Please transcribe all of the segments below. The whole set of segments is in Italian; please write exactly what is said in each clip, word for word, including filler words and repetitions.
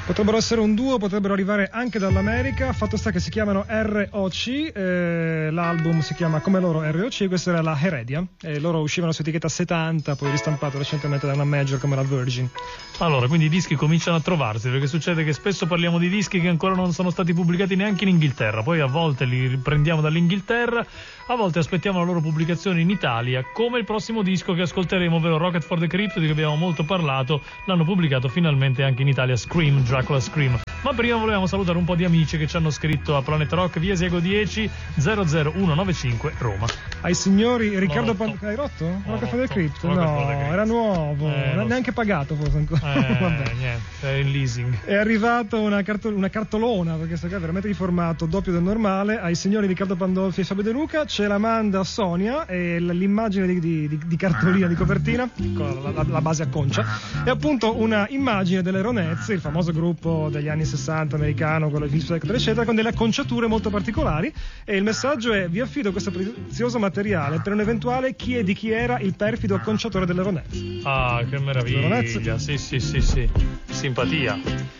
Potrebbero essere un duo, potrebbero arrivare anche dall'America. Fatto sta che si chiamano R O C, eh, l'album si chiama come loro R O C, questa era la Heredia, e loro uscivano su etichetta settanta, poi ristampato recentemente da una major come la Virgin. Allora, quindi i dischi cominciano a trovarsi, perché succede che spesso parliamo di dischi che ancora non sono stati pubblicati neanche in Inghilterra, poi a volte li riprendiamo dall'Inghilterra, a volte aspettiamo la loro pubblicazione in Italia, come il prossimo disco che ascolteremo, ovvero Rocket for the Crypt, di cui abbiamo molto parlato. L'hanno pubblicato finalmente anche in Italia, Scream, Dracula Scream. Ma prima volevamo salutare un po' di amici che ci hanno scritto a Planet Rock, via Siego dieci zero zero uno nove cinque Roma. Ai signori Riccardo Pan... Hai rotto? Rocket for the Crypt? No, era nuovo, eh, neanche pagato forse ancora. Eh, Vabbè. Niente, è in leasing. È arrivata una, cartol- una cartolona, perché questa qua è veramente di formato doppio del normale. Ai signori Riccardo Pandolfi e Fabio De Luca ce la manda Sonia, e l- l'immagine di, di, di, di cartolina, di copertina con la, la, la base a concia è appunto una immagine delle Ronettes, il famoso gruppo degli anni sessanta americano, quello di Phil Spector eccetera, con delle acconciature molto particolari, e il messaggio è: vi affido questo prezioso materiale per un eventuale chi è di chi era il perfido acconciatore delle Ronettes. Ah, che meraviglia, sì sì sì sì, simpatia.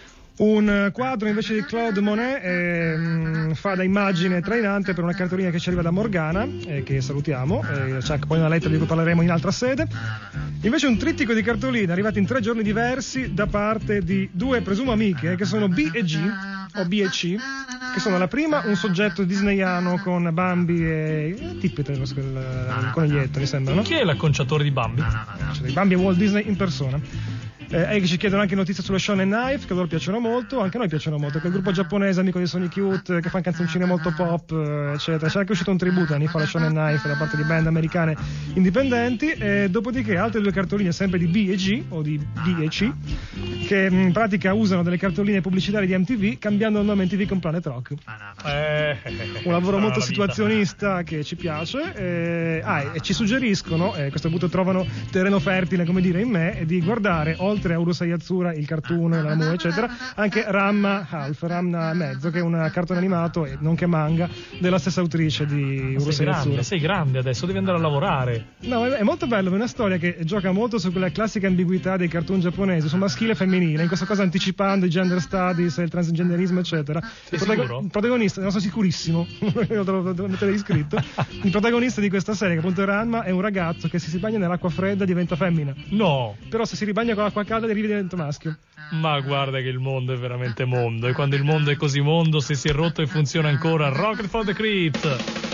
Un quadro invece di Claude Monet eh, fa da immagine trainante per una cartolina che ci arriva da Morgana, eh, che salutiamo, eh, c'è anche poi una lettera di cui parleremo in altra sede. Invece un trittico di cartoline arrivati in tre giorni diversi da parte di due presumo amiche, che sono B e G o B e C, che sono la prima un soggetto disneyano con Bambi e Tippet, il coniglietto mi sembra, no? Chi è l'acconciatore di Bambi? Cioè, Bambi e Walt Disney in persona. Eh, e ci chiedono anche notizie sullo Shonen Knife, che loro piacciono molto, anche a noi piacciono molto, quel gruppo giapponese amico di Sonic Youth che fa canzoncine molto pop, eccetera. C'è anche uscito un tributo anni fa allo Shonen Knife da parte di band americane indipendenti, e dopodiché altre due cartoline sempre di B e G o di D e C, che in pratica usano delle cartoline pubblicitarie di M T V cambiando il nome M T V con Planet Rock. Eh, un lavoro molto vita. situazionista che ci piace, eh, ah, e ci suggeriscono, e a questo punto trovano terreno fertile, come dire, in me, di guardare oltre a Urusei Yatsura, il cartoon, la Mu eccetera, anche Ranma Half, Ranma Mezzo, che è un cartone animato e nonché manga della stessa autrice di Urusei sei grande, Yatsura. sei grande adesso, devi andare a lavorare. No, è molto bello, è una storia che gioca molto su quella classica ambiguità dei cartoon giapponesi, su maschile e femminile, in questo caso anticipando i gender studies, il transgenderismo eccetera. Sei il, protago- sicuro? il protagonista, non sono sicurissimo, lo devo, devo mettere iscritto. Il protagonista di questa serie, che appunto è Ranma, è un ragazzo che se si bagna nell'acqua fredda diventa femmina. No, Però se si ribagna con l'acqua calda diventa maschio. ma guarda che il mondo è veramente mondo, e quando il mondo è così mondo, se si è rotto e funziona ancora, Rocket for the Crypt.